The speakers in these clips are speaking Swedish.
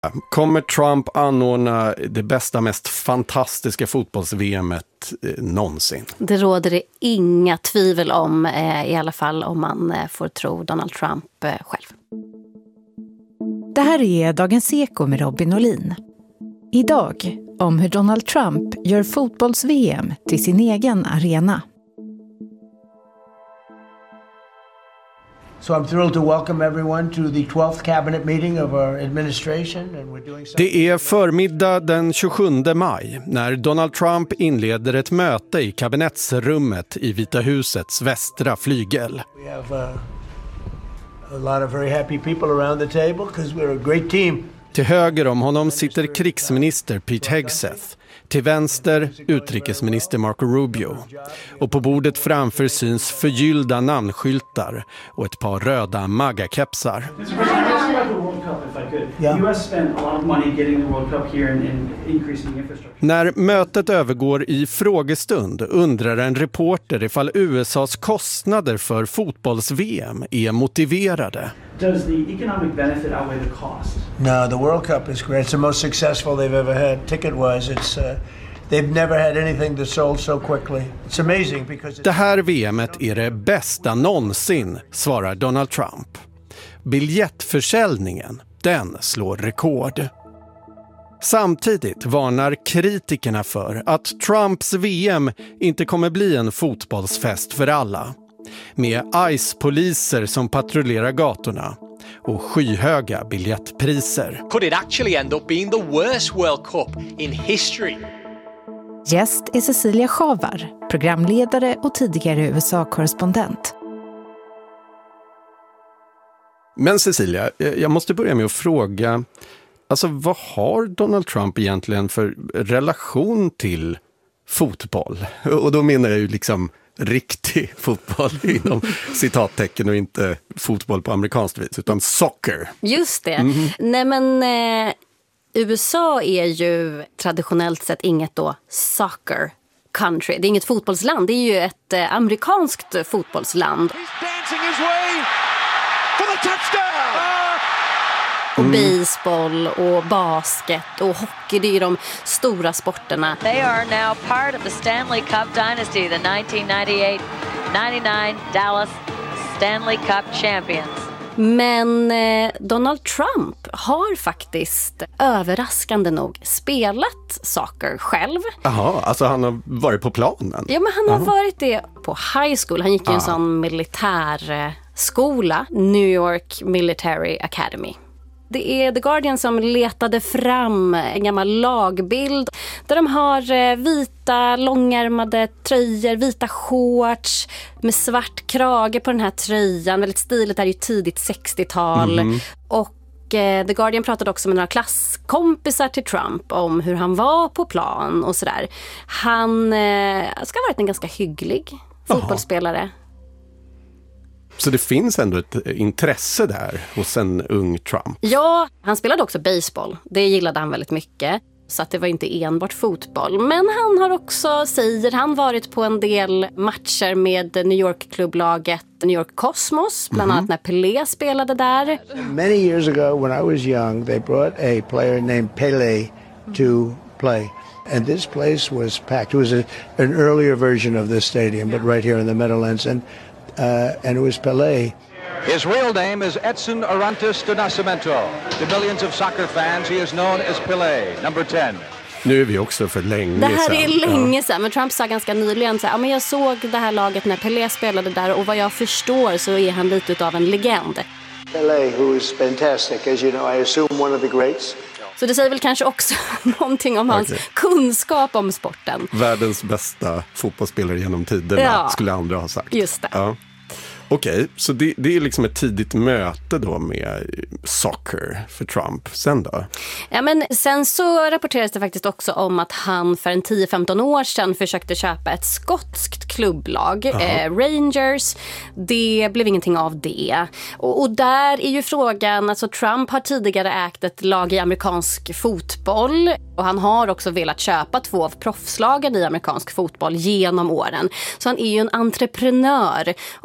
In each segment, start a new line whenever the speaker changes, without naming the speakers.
Kommer Trump anordna det bästa, mest fantastiska fotbolls-VMet någonsin?
Det råder det inga tvivel om, i alla fall om man får tro Donald Trump själv.
Det här är Dagens Eko med Robin Olin. Idag om hur Donald Trump gör fotbolls-VM till sin egen arena.
So I'm thrilled to welcome everyone to the 12th cabinet meeting of our administration, and we're doing something.
Det är förmiddag den 27 maj när Donald Trump inleder ett möte i kabinettsrummet i Vita husets västra flygel.
We have a lot of very happy people around the table because we're a great team.
Till höger om honom sitter krigsminister Pete Hegseth. Till vänster utrikesminister Marco Rubio. Och på bordet framför syns förgyllda namnskyltar och ett par röda MAGA-kepsar. När mötet övergår i frågestund undrar en reporter ifall USAs kostnader för fotbolls-VM är motiverade.
Does the economic benefit outweigh the cost?
No, the World Cup is great. It's the most successful they've ever had. Ticket-wise, they've never had anything that sold so quickly. It's amazing because
det här VMet är det bästa någonsin, svarar Donald Trump. Biljettförsäljningen, den slår rekord. Samtidigt varnar kritikerna för att Trumps VM inte kommer bli en fotbollsfest för alla. Med ICE-poliser som patrullerar gatorna och skyhöga biljettpriser.
Could it actually end up being the worst World Cup in history?
Gäst är Cecilia Schavar, programledare och tidigare USA-korrespondent.
Men Cecilia, jag måste börja med att fråga, alltså vad har Donald Trump egentligen för relation till fotboll? Och då menar jag ju liksom riktig fotboll inom citattecken och inte fotboll på amerikanskt vis, utan soccer.
Just det. Nej men USA är ju traditionellt sett inget då soccer country. Det är inget fotbollsland, det är ju ett amerikanskt fotbollsland. Och baseball och basket och hockey, det är ju de stora sporterna.
They are now part of the Stanley Cup dynasty, the 1998-99 Dallas Stanley Cup champions.
Men Donald Trump har faktiskt överraskande nog spelat soccer själv.
Jaha, alltså han har varit på planen?
Ja, men han har varit det på high school. Han gick i en sån militärskola, New York Military Academy. Det är The Guardian som letade fram en gammal lagbild där de har vita långärmade tröjor, vita shorts med svart krage på den här tröjan. Väldigt stiligt, det är ju tidigt 60-tal. Och The Guardian pratade också med några klasskompisar till Trump om hur han var på plan och sådär. Han ska ha varit en ganska hygglig fotbollsspelare.
Så det finns ändå ett intresse där hos en ung Trump.
Ja, han spelade också baseball. Det gillade han väldigt mycket. Så att det var inte enbart fotboll. Men han har också, säger han, varit på en del matcher med New York-klubblaget New York Cosmos. Bland annat när Pelé spelade där.
Many years ago when I was young, they brought a player named Pelé to play. And this place was packed. It was an earlier version of this stadium, but right here in the Meadowlands. And it was Pelé.
His real name is Edson Arantes de Nascimento. To millions of soccer fans, he is known as Pelé, number 10.
Nu är vi också för länge sedan.
Det här är länge sedan, men Trump sa ganska nyligen så här, men jag såg det här laget när Pelé spelade där och vad jag förstår så är han lite av en legend.
Pelé, who is fantastic, as you know, I assume one of the greats.
Så det säger väl kanske också någonting om hans kunskap om sporten.
Världens bästa fotbollsspelare genom tiderna, skulle andra ha sagt.
Just det.
Ja. Okej, så det är liksom ett tidigt möte då med soccer för Trump. Sen då?
Ja, men sen så rapporteras det faktiskt också om att han för en 10-15 år sedan försökte köpa ett skotskt klubblag, Rangers. Det blev ingenting av det. Och där är ju frågan, alltså Trump har tidigare ägt ett lag i amerikansk fotboll och han har också velat köpa 2 av proffslagen i amerikansk fotboll genom åren. Så han är ju en entreprenör och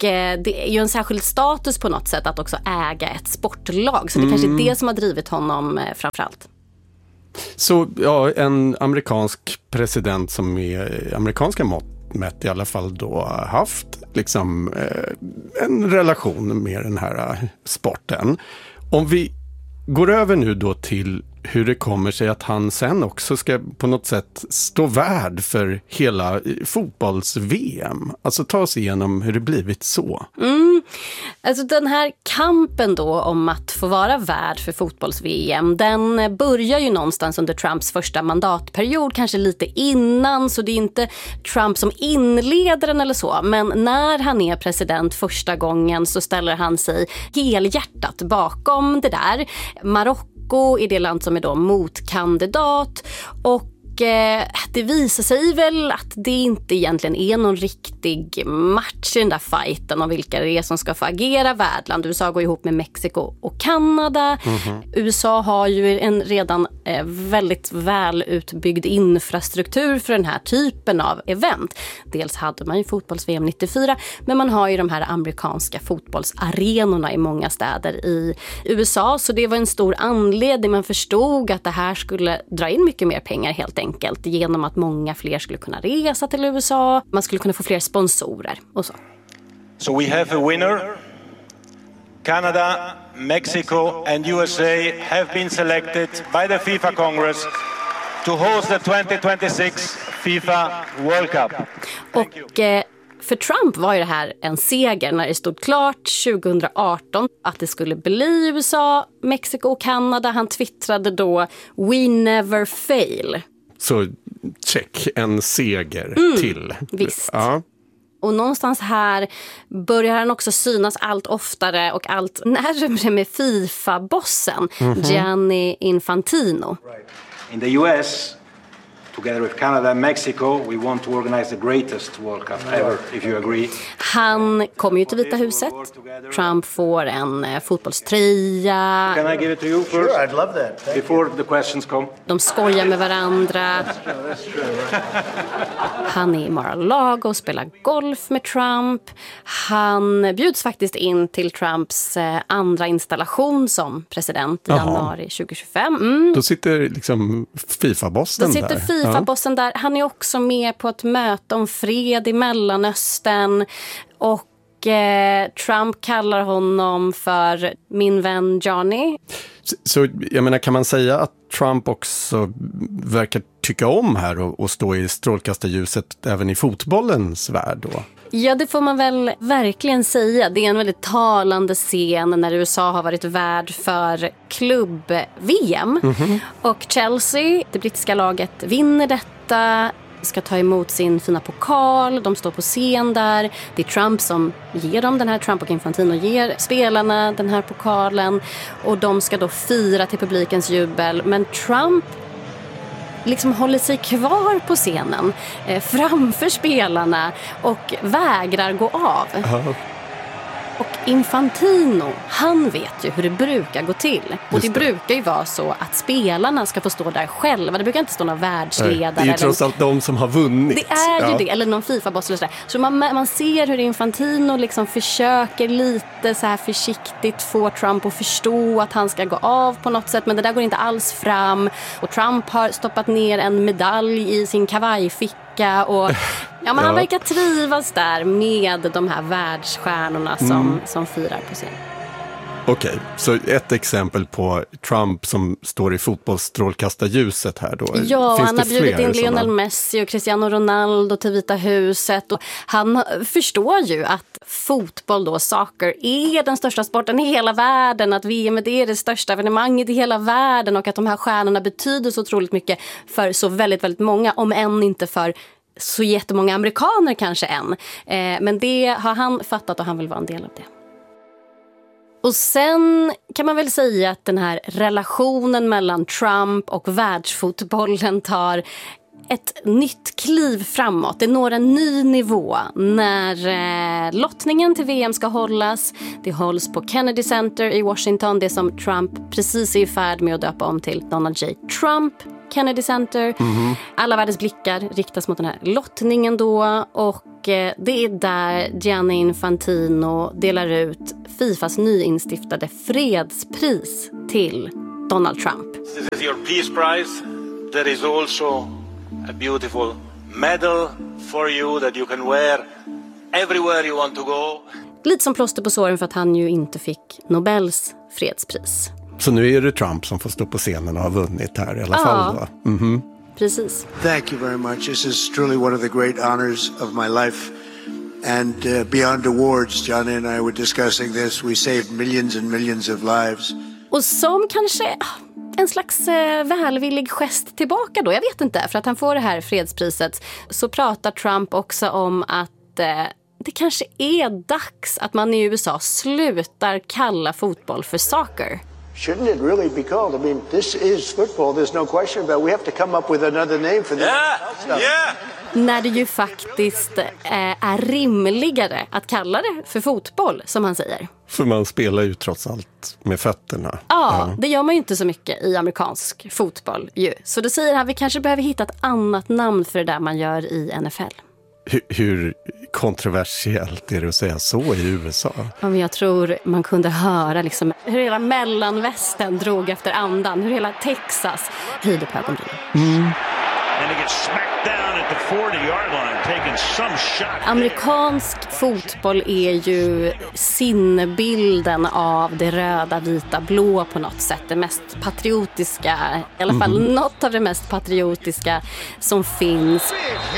det är ju en särskild status på något sätt att också äga ett sportlag. Så det kanske är det som har drivit honom framförallt.
Så ja, en amerikansk president som är amerikanska mått mätt i alla fall då haft liksom en relation med den här sporten. Om vi går över nu då till hur det kommer sig att han sen också ska på något sätt stå värd för hela fotbolls-VM. Alltså ta oss igenom hur det blivit så.
Alltså den här kampen då om att få vara värd för fotbolls-VM, den börjar ju någonstans under Trumps första mandatperiod, kanske lite innan, så det är inte Trump som inleder den eller så. Men när han är president första gången så ställer han sig helhjärtat bakom det där. Marocko är det land som är då motkandidat, och det visar sig väl att det inte egentligen är någon riktig match i den där fighten om vilka det är som ska få agera värdland. USA går ihop med Mexiko och Kanada. USA har ju en redan väldigt väl utbyggd infrastruktur för den här typen av event. Dels hade man ju fotbolls-VM 94, men man har ju de här amerikanska fotbollsarenorna i många städer i USA. Så det var en stor anledning. Man förstod att det här skulle dra in mycket mer pengar helt enkelt, genom att många fler skulle kunna resa till USA. Man skulle kunna få fler sponsorer och så.
So we have a winner. Canada, Mexico and USA have been selected by the FIFA Congress to host the 2026 FIFA World Cup.
Och för Trump var ju det här en seger när det stod klart 2018 att det skulle bli USA, Mexiko och Kanada. Han twittrade då "We never fail".
Så check, en seger till.
Visst.
Ja.
Och någonstans här börjar han också synas allt oftare och allt närmare med FIFA-bossen, Gianni Infantino.
In the US, together with Canada and Mexico, we want to organize the greatest World Cup ever, if you agree.
Han kommer ju till Vita huset. Trump får en fotbollströja.
Can I give it to you first?
Sure, I'd love that.
Before the questions come.
De skojar med varandra. Han är i Mar-a-Lago och spelar golf med Trump. Han bjuds faktiskt in till Trumps andra installation som president i januari 2025.
Då sitter liksom FIFA-bossen där.
Då sitter FIFA-bossen där. Han är också med på ett möte om fred i Mellanöstern, och Trump kallar honom för min vän Johnny.
Så jag menar, kan man säga att Trump också verkar tycka om här och stå i strålkastarljuset även i fotbollens värld då?
Ja, det får man väl verkligen säga. Det är en väldigt talande scen när USA har varit värd för klubb-VM. Och Chelsea, det brittiska laget, vinner detta, ska ta emot sin fina pokal. De står på scen där. Det är Trump som ger dem den här, Trump och Infantino ger spelarna den här pokalen. Och de ska då fira till publikens jubel. Men Trump liksom håller sig kvar på scenen framför spelarna och vägrar gå av. Och Infantino, han vet ju hur det brukar gå till. Och det brukar ju vara så att spelarna ska få stå där själva. Det brukar inte stå någon världsledare.
Det är ju trots allt de som har vunnit.
Det är ju det, eller någon FIFA-boss eller sådär. Så man ser hur Infantino liksom försöker lite så här försiktigt få Trump att förstå att han ska gå av på något sätt. Men det där går inte alls fram. Och Trump har stoppat ner en medalj i sin kavajficka. Och han verkar trivas där med de här världsstjärnorna som firar på scen.
Okej, så ett exempel på Trump som står i fotbollsstrålkastarljuset här då.
Ja,
finns
han har bjudit in Lionel
sådana?
Messi och Cristiano Ronaldo till Vita huset. Och han förstår ju att fotboll då, soccer, är den största sporten i hela världen. Att VM är det största evenemanget i hela världen. Och att de här stjärnorna betyder så otroligt mycket för så väldigt, väldigt många. Om än inte för så jättemånga amerikaner kanske än. Men det har han fattat och han vill vara en del av det. Och sen kan man väl säga att den här relationen mellan Trump och världsfotbollen tar ett nytt kliv framåt. Det når en ny nivå när lottningen till VM ska hållas. Det hålls på Kennedy Center i Washington, det som Trump precis är i färd med att döpa om till Donald J. Trump Kennedy Center. Alla världens blickar riktas mot den här lottningen då, och det är där Gianni Infantino delar ut Fifas nyinstiftade fredspris till Donald Trump.
This is your peace prize. There is also a beautiful medal for you that you can wear everywhere you want to go.
Lite som plåster på såren för att han ju inte fick Nobels fredspris.
Så nu är det Trump som får stå på scenen och har vunnit här i alla fall då. Mm-hmm.
Precis.
Thank you very much. This is truly one of the great honors of my life. And beyond awards, Johnny and I were discussing this. We saved millions and millions of lives.
Och som kanske en slags välvillig gest tillbaka då, jag vet inte, för att han får det här fredspriset, så pratar Trump också om att det kanske är dags att man i USA slutar kalla fotboll för soccer.
Shouldn't it really be called? I mean, this is football. There's no question about it. We have to come up with another name for this.
Yeah.
När det ju faktiskt är rimligare att kalla det för fotboll, som han säger.
För man spelar ju trots allt med fötterna.
Ja, det gör man ju inte så mycket i amerikansk fotboll ju. Så då säger han att vi kanske behöver hitta ett annat namn för det där man gör i NFL.
Hur kontroversiellt är det att säga så i USA?
Ja, men jag tror man kunde höra liksom hur hela mellanvästern drog efter andan. Hur hela Texas höjde på ögonbrynen. Amerikansk fotboll är ju sinnebilden av det röda, vita, blå på något sätt. Det mest patriotiska, i alla fall något av det mest patriotiska som finns.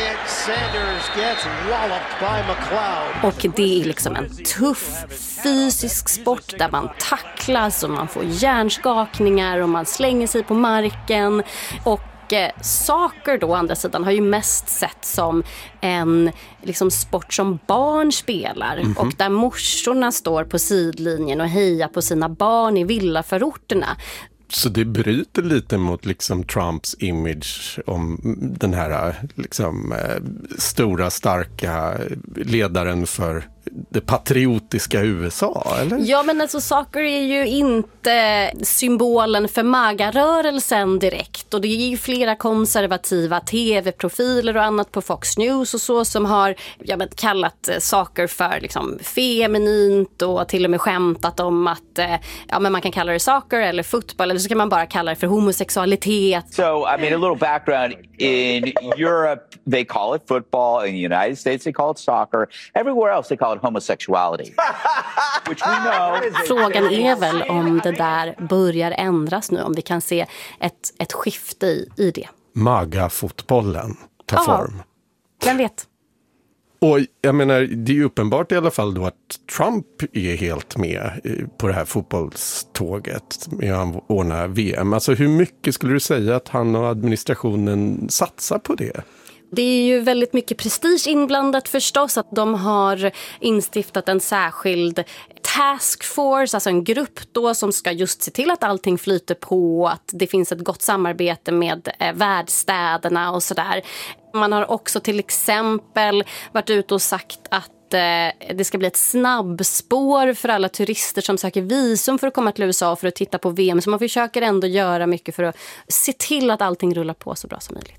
Och det är liksom en tuff fysisk sport där man tacklas och man får hjärnskakningar och man slänger sig på marken. Och soccer då, å andra sidan, har ju mest sett som en liksom sport som barn spelar och där morsorna står på sidlinjen och hejar på sina barn i villaförorterna.
Så det bryter lite mot liksom Trumps image om den här liksom stora, starka ledaren för det patriotiska USA, eller?
Ja, men alltså soccer är ju inte symbolen för MAGA-rörelsen direkt. Och det är ju flera konservativa tv-profiler och annat på Fox News och så som har kallat soccer för liksom feminint och till och med skämtat om att men man kan kalla det soccer eller fotboll, eller så kan man bara kalla det för homosexualitet.
So, I mean, a little background. In Europe, they call it football. In the United States, they call it soccer. Everywhere else, they call it homosexuality. Which we know.
Frågan är väl om det där börjar ändras nu, om vi kan se ett skifte i det.
MAGA-fotbollen tar form.
Vem vet?
Och jag menar, det är ju uppenbart i alla fall då att Trump är helt med på det här fotbollståget med att ordna VM. Alltså hur mycket skulle du säga att han och administrationen satsar på det?
Det är ju väldigt mycket prestige inblandat förstås, att de har instiftat en särskild taskforce, alltså en grupp då som ska just se till att allting flyter på, att det finns ett gott samarbete med värdstäderna och sådär. Man har också till exempel varit ute och sagt att det ska bli ett snabbspår för alla turister som söker visum för att komma till USA för att titta på VM. Så man försöker ändå göra mycket för att se till att allting rullar på så bra som möjligt.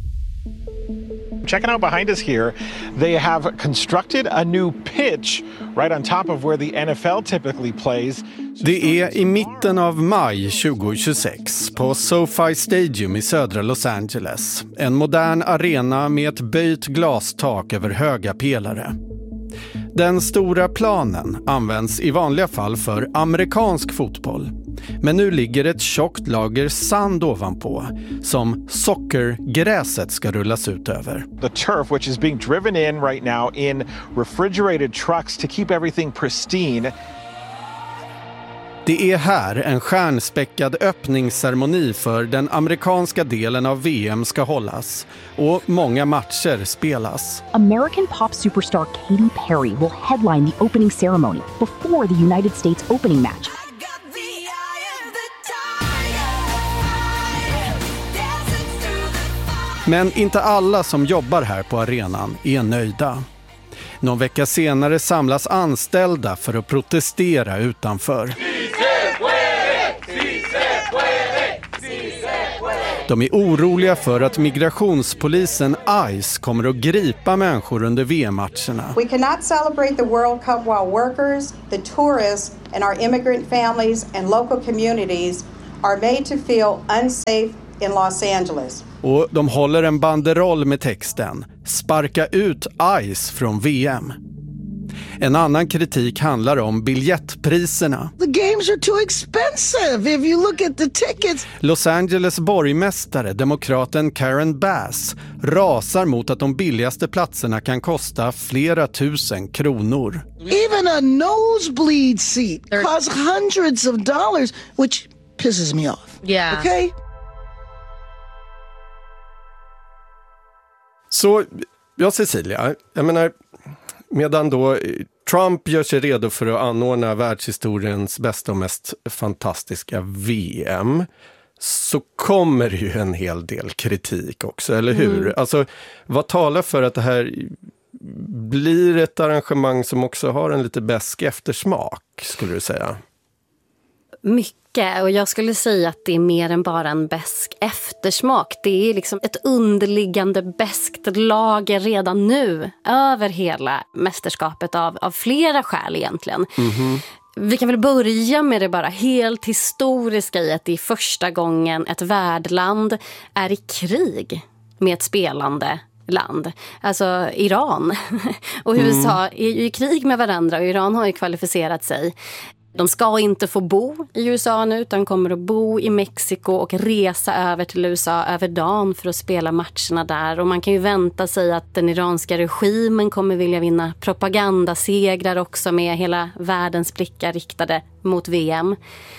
Checking out behind us here, they have constructed a new pitch right on top of where the NFL typically plays.
Det är i mitten av maj 2026 på SoFi Stadium i södra Los Angeles. En modern arena med ett böjt glastak över höga pelare. Den stora planen används i vanliga fall för amerikansk fotboll. Men nu ligger ett tjockt lager sand ovanpå som sockergräset ska rullas ut över.
The turf, which is being driven in right now in refrigerated trucks to keep everything pristine.
Det är här en stjärnspäckad öppningsceremoni för den amerikanska delen av VM ska hållas och många matcher spelas.
American pop superstar Katy Perry will headline the opening ceremony before the United States opening match.
Men inte alla som jobbar här på arenan är nöjda. Någon vecka senare samlas anställda för att protestera utanför. De är oroliga för att migrationspolisen ICE kommer att gripa människor under VM-matcherna.
We cannot celebrate the World Cup while workers, the tourists and our immigrant families and local communities are made to feel unsafe in Los Angeles.
Och de håller en banderoll med texten "Sparka ut ICE från VM". En annan kritik handlar om biljettpriserna.
The games are too expensive if you look at the tickets.
Los Angeles borgmästare, demokraten Karen Bass, rasar mot att de billigaste platserna kan kosta flera tusen kronor.
Even a nosebleed seat costs hundreds of dollars, which pisses me off.
Yeah.
Okay?
Så, ja Cecilia, jag menar, medan då Trump gör sig redo för att anordna världshistoriens bästa och mest fantastiska VM, så kommer ju en hel del kritik också, eller hur? Alltså, vad talar för att det här blir ett arrangemang som också har en lite besk eftersmak, skulle du säga?
Mycket, och jag skulle säga att det är mer än bara en besk eftersmak. Det är liksom ett underliggande beskt lager redan nu över hela mästerskapet av flera skäl egentligen. Vi kan väl börja med det bara helt historiska i att det är första gången ett värdland är i krig med ett spelande land. Alltså Iran och USA är ju i krig med varandra och Iran har ju kvalificerat sig. De ska inte få bo i USA nu utan kommer att bo i Mexiko och resa över till USA över dagen för att spela matcherna där. Och man kan ju vänta sig att den iranska regimen kommer vilja vinna propagandasegrar också med hela världens blickar riktade mot VM.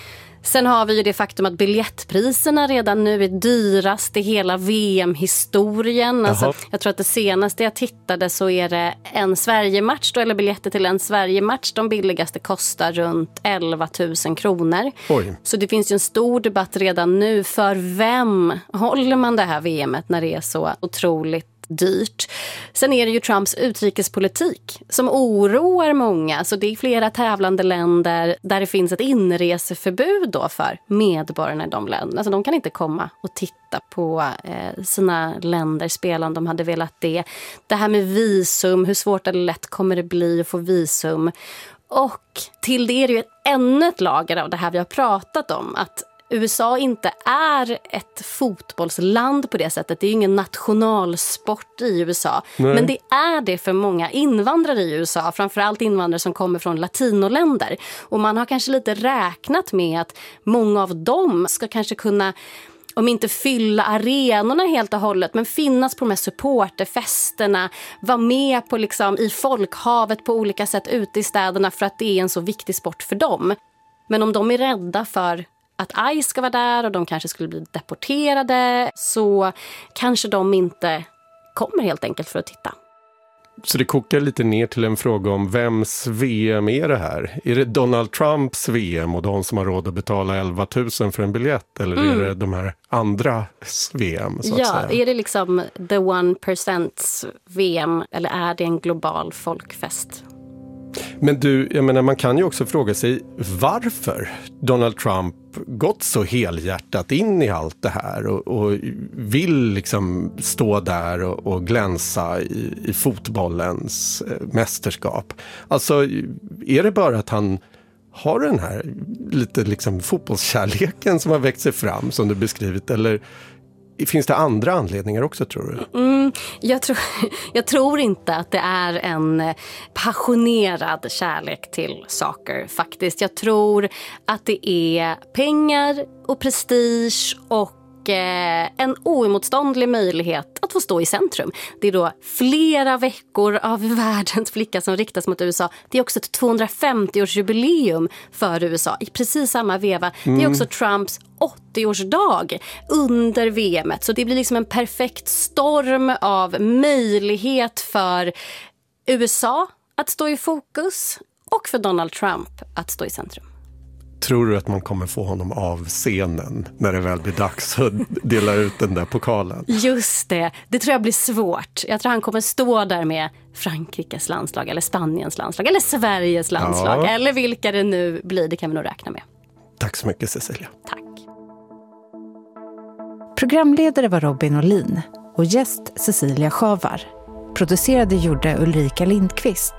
Sen har vi ju det faktum att biljettpriserna redan nu är dyrast i hela VM-historien. Alltså, jag tror att det senaste jag tittade så är det en Sverige-match då, eller biljetter till en Sverige-match. De billigaste kostar runt 11 000 kronor.
Oj.
Så det finns ju en stor debatt redan nu för vem håller man det här VMet när det är så otroligt dyrt. Sen är det ju Trumps utrikespolitik som oroar många. Så det är flera tävlande länder där det finns ett inreseförbud då för medborgarna i de länderna. Alltså de kan inte komma och titta på sina länder spela om de hade velat det. Det här med visum, hur svårt eller lätt kommer det bli att få visum? Och till det är det ju ännu ett lager av det här vi har pratat om, att USA inte är ett fotbollsland på det sättet. Det är ju ingen nationalsport i USA. Nej. Men det är det för många invandrare i USA. Framförallt invandrare som kommer från latinoländer. Och man har kanske lite räknat med att många av dem ska kanske kunna, om inte fylla arenorna helt och hållet, men finnas på de här supporterfesterna, vara med på liksom i folkhavet på olika sätt ute i städerna för att det är en så viktig sport för dem. Men om de är rädda för att ICE ska vara där och de kanske skulle bli deporterade, så kanske de inte kommer helt enkelt för att titta.
Så det kokar lite ner till en fråga om vems VM är det här? Är det Donald Trumps VM och de som har råd att betala 11 000 för en biljett? Eller är det de här andra VM? Så att säga?
Är det liksom the 1%'s VM eller är det en global folkfest?
Men du, jag menar, man kan ju också fråga sig varför Donald Trump gått så helhjärtat in i allt det här och vill liksom stå där och glänsa i fotbollens mästerskap. Alltså, är det bara att han har den här lite liksom fotbollskärleken som har växt sig fram som du beskrivit, eller finns det andra anledningar också, tror du?
Jag tror inte att det är en passionerad kärlek till soccer faktiskt. Jag tror att det är pengar och prestige och en oemotståndlig möjlighet att få stå i centrum. Det är då flera veckor av världens blickar som riktas mot USA. Det är också ett 250-årsjubileum för USA i precis samma veva. Det är också Trumps 80-årsdag under VMet. Så det blir liksom en perfekt storm av möjlighet för USA att stå i fokus och för Donald Trump att stå i centrum.
Tror du att man kommer få honom av scenen när det väl blir dags att dela ut den där pokalen?
Just det. Det tror jag blir svårt. Jag tror han kommer stå där med Frankrikes landslag eller Spaniens landslag eller Sveriges landslag eller vilka det nu blir. Det kan vi nog räkna med.
Tack så mycket, Cecilia.
Tack.
Programledare var Robin Olin och gäst Cecilia Schavar. Producerade gjorde Ulrika Lindqvist.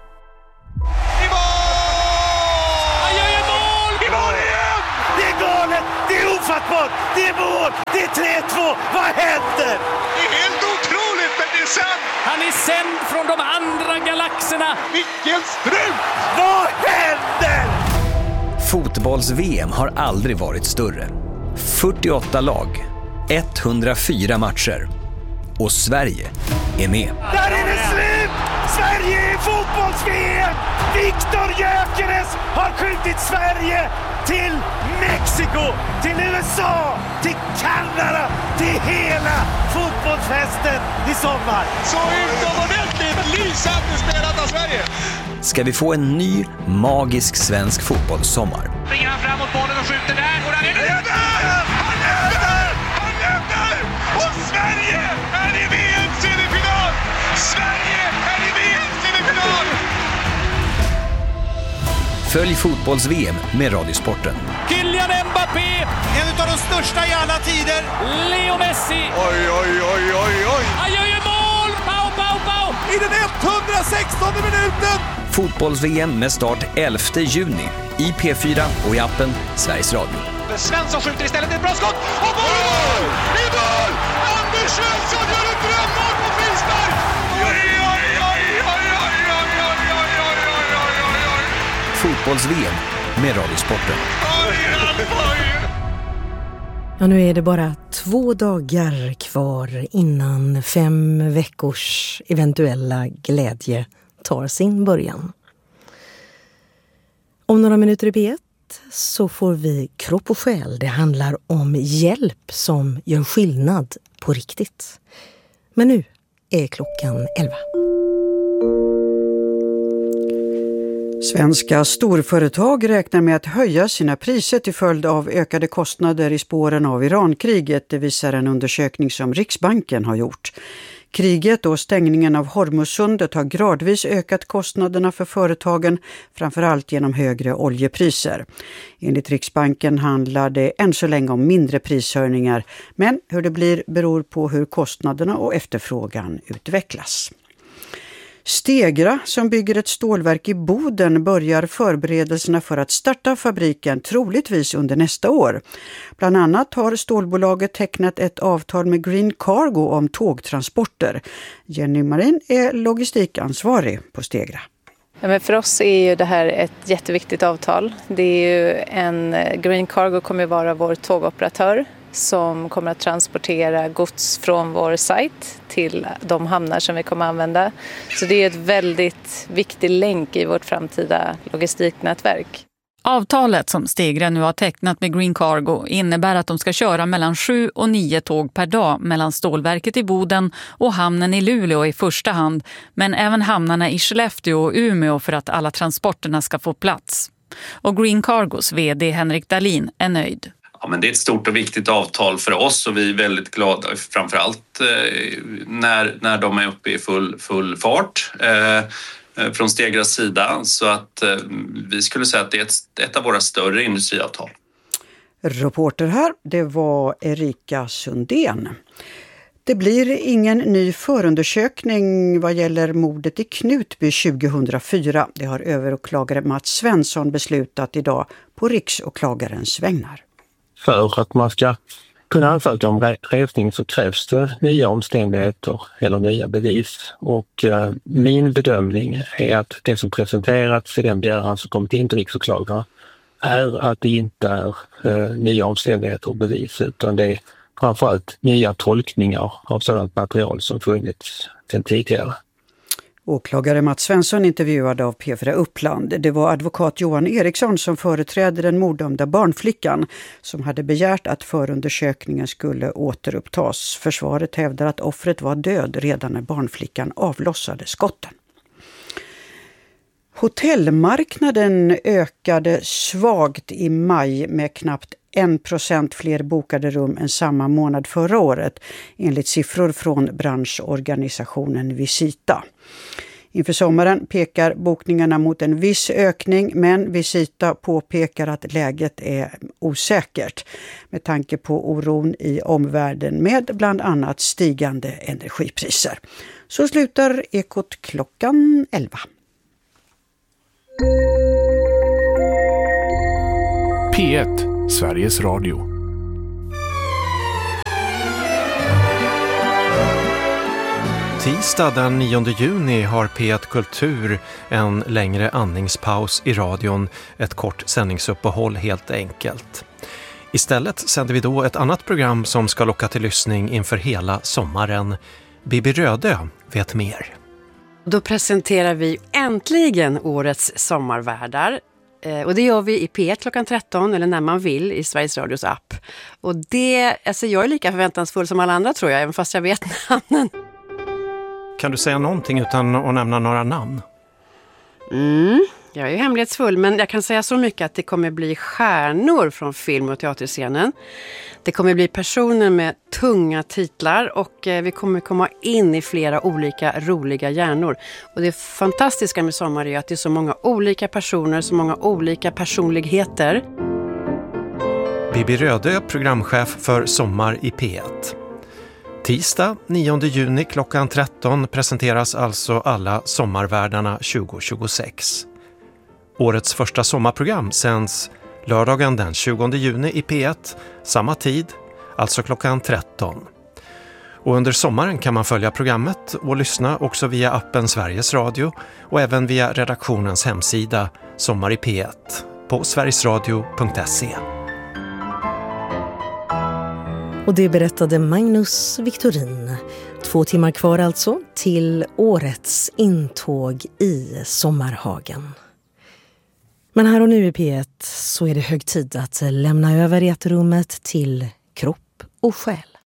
Han gör ju mål! I mål igen! Det är galet! Det är ofattbart! Det är mål! Det är 3-2! Vad händer? Det är helt otroligt, men det är sant! Han är sänd från de andra galaxerna! Vilken strut! Vad händer?
Fotbolls-VM har aldrig varit större. 48 lag, 104 matcher. Och Sverige är med.
Där är det slut! Sverige är fotbolls-VM! Viktor Gyökeres har skjutit Sverige till Mexiko, till USA, till Kanada, till hela fotbollsfesten i sommar. Så utomordentligt lysande spelat av Sverige!
Ska vi få en ny magisk svensk fotbollssommar?
Springer han framåt bollen och skjuter där och där är det där! Han lever! Han lever! Och Sverige är i VM-semifinal! Sverige är i VM-semifinal!
Följ fotbolls-VM med Radiosporten.
Kylian Mbappé! En av de största i alla tider! Leo Messi! Oj, oj, oj, oj, oj! Han gör ju mål! Pau, pau, pau! I den 116:e minuten!
Fotbolls-VM med start 11 juni i P4 och i appen Sveriges Radio.
Svensson skjuter istället ett bra skott och mål! I mål! Anders Svensson gör ett drömmål på frispark! Oj, oj, oj, oj, oj, oj, oj, oj, oj, oj, oj, oj.
Fotbolls-VM med Radiosporten.
Ja, nu är det bara 2 dagar kvar innan 5 veckors eventuella glädje tar sin början. Om några minuter i P1 så får vi Kropp och själ. Det handlar om hjälp som gör skillnad på riktigt. Men nu är klockan 11.
Svenska storföretag räknar med att höja sina priser till följd av ökade kostnader i spåren av Irankriget. Det visar en undersökning som Riksbanken har gjort. Kriget och stängningen av Hormuzsundet har gradvis ökat kostnaderna för företagen, framförallt genom högre oljepriser. Enligt Riksbanken handlar det än så länge om mindre prishöjningar, men hur det blir beror på hur kostnaderna och efterfrågan utvecklas. Stegra, som bygger ett stålverk i Boden, börjar förberedelserna för att starta fabriken troligtvis under nästa år. Bland annat har stålbolaget tecknat ett avtal med Green Cargo om tågtransporter. Jenny Marin är logistikansvarig på Stegra.
Ja, men för oss är ju det här ett jätteviktigt avtal. Det är ju Green Cargo kommer att vara vår tågoperatör som kommer att transportera gods från vår sajt till de hamnar som vi kommer att använda. Så det är ett väldigt viktig länk i vårt framtida logistiknätverk.
Avtalet som Stegra nu har tecknat med Green Cargo innebär att de ska köra mellan 7 och 9 tåg per dag mellan stålverket i Boden och hamnen i Luleå i första hand, men även hamnarna i Skellefteå och Umeå för att alla transporterna ska få plats. Och Green Cargos vd Henrik Dahlin är nöjd.
Ja, men det är ett stort och viktigt avtal för oss och vi är väldigt glada, framförallt när de är uppe i full fart från Stegras sida. Så att vi skulle säga att det är ett av våra större industriavtal.
Reporter här, det var Erika Sundén. Det blir ingen ny förundersökning vad gäller mordet i Knutby 2004. Det har överåklagare Mats Svensson beslutat idag på riksåklagarens vägnar.
För att man ska kunna ansöka om resning så krävs det nya omständigheter eller nya bevis. Och min bedömning är att det som presenterats i den begäran som kommit in till riksåklagaren är att det inte är nya omständigheter och bevis, utan det är framförallt nya tolkningar av sådant material som funnits sedan tidigare.
Åklagare Mats Svensson intervjuad av P4 Uppland. Det var advokat Johan Eriksson som företräder den morddömda barnflickan som hade begärt att förundersökningen skulle återupptas. Försvaret hävdar att offret var död redan när barnflickan avlossade skotten. Hotellmarknaden ökade svagt i maj med knappt 1% fler bokade rum än samma månad förra året, enligt siffror från branschorganisationen Visita. Inför sommaren pekar bokningarna mot en viss ökning, men Visita påpekar att läget är osäkert med tanke på oron i omvärlden med bland annat stigande energipriser. Så slutar Ekot klockan 11.
P1, Sveriges Radio.
Tisdag den 9 juni har P1 Kultur en längre andningspaus i radion, ett kort sändningsuppehåll helt enkelt. Istället sänder vi då ett annat program som ska locka till lyssning inför hela sommaren. Bibi Rödö vet mer.
Då presenterar vi äntligen årets sommarvärdar. Och det gör vi i P1 klockan 13 eller när man vill i Sveriges Radios app. Och det, alltså jag är lika förväntansfull som alla andra tror jag, även fast jag vet namnen.
Kan du säga någonting utan att nämna några namn?
Jag är ju hemlighetsfull, men jag kan säga så mycket att det kommer bli stjärnor från film- och teaterscenen. Det kommer bli personer med tunga titlar och vi kommer komma in i flera olika roliga hjärnor. Och det fantastiska med sommar är att det är så många olika personer, så många olika personligheter.
Bibi Rödö, programchef för Sommar i P1. Tisdag 9 juni klockan 13 presenteras alltså alla sommarvärdarna 2026. Årets första sommarprogram sänds lördagen den 20 juni i P1, samma tid, alltså klockan 13. Och under sommaren kan man följa programmet och lyssna också via appen Sveriges Radio och även via redaktionens hemsida Sommar i P1 på sverigesradio.se.
Och det berättade Magnus Victorin. 2 timmar kvar alltså till årets intåg i Sommarhagen. Men här och nu i P1 så är det hög tid att lämna över eterrummet till kropp och själ.